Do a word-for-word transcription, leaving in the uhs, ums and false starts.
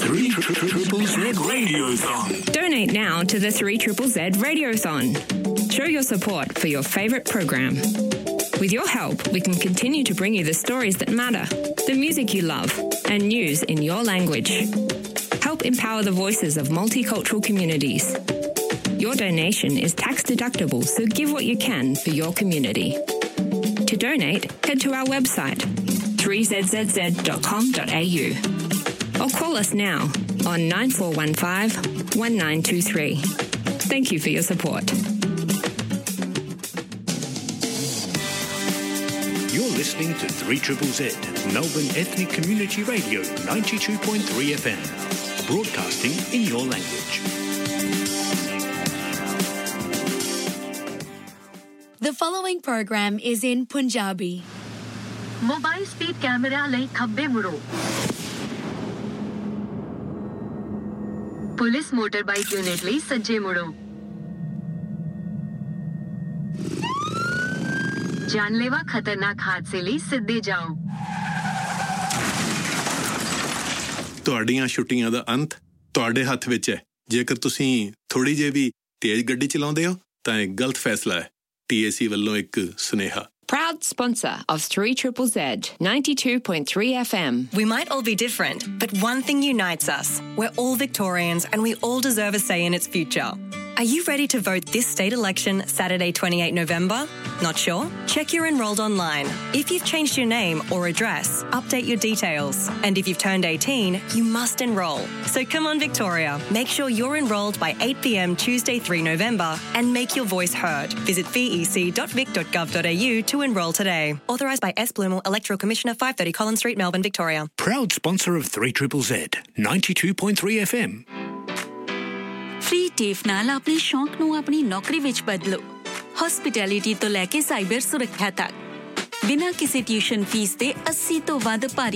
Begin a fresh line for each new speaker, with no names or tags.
three Triple Z Radiothon.
Donate now to the three Triple Z Radiothon. Show your support for your favourite program. With your help, we can continue to bring you the stories that matter, the music you love, and news in your language. Help empower the voices of multicultural communities. Your donation is tax deductible, so give what you can for your community. To donate, head to our website, three z z z dot com dot a u, or call us now on nine four one five, one nine two three. Thank you for your support.
You're listening to three Triple Z, Melbourne Ethnic Community Radio, ninety-two point three F M, broadcasting in your language.
The following program is in Punjabi.
Mobile speed camera ਲਈ ਖੱਬੇ ਮੁੜੋ. Police motorbike unit ਲਈ ਸੱਜੇ ਮੁੜੋ. जानलेवा खतरनाक हादसे ਲਈ ਸਿੱਧੇ ਜਾਓ.
ਤੁਹਾਡੀਆਂ ਛੁੱਟੀਆਂ ਦਾ ਅੰਤ ਤੁਹਾਡੇ ਹੱਥ ਵਿੱਚ ਹੈ. ਜੇਕਰ ਤੁਸੀਂ ਥੋੜੀ ਜਿਹੀ ਵੀ ਤੇਜ਼ ਗੱਡੀ ਚਲਾਉਂਦੇ ਹੋ ਤਾਂ ਇਹ ਗਲਤ ਫੈਸਲਾ ਹੈ. T A C ਵੱਲੋਂ ਇੱਕ ਸੁਨੇਹਾ.
Proud sponsor of three Triple Z, ninety-two point three F M.
We might all be different, but one thing unites us. We're all Victorians and we all deserve a say in its future. Are you ready to vote this state election Saturday twenty-eighth November? Not sure? Check you're enrolled online. If you've changed your name or address, update your details. And if you've turned eighteen, you must enrol. So come on, Victoria. Make sure you're enrolled by eight p m Tuesday the third of November and make your voice heard. Visit v e c dot vic dot gov dot a u to enrol today. Authorised by S. Blumel, Electoral Commissioner, five thirty Collins Street, Melbourne, Victoria.
Proud sponsor of three Triple Z, ninety-two point three F M.
Free TAFE ਨਾਲ ਆਪਣੀ ਸ਼ੌਂਕ ਨੂੰ ਆਪਣੀ ਨੌਕਰੀ ਵਿੱਚ ਬਦਲੋ. Hospitality ਤੋਂ ਲੈ ਕੇ ਸਾਈਬਰ ਸੁਰੱਖਿਆ ਤੱਕ ਬਿਨਾਂ ਕਿਸੇ ਟਿਊਸ਼ਨ ਫੀਸ ਦੇ अस्सी ਤੋਂ ਵੱਧ ਭਾਰੀ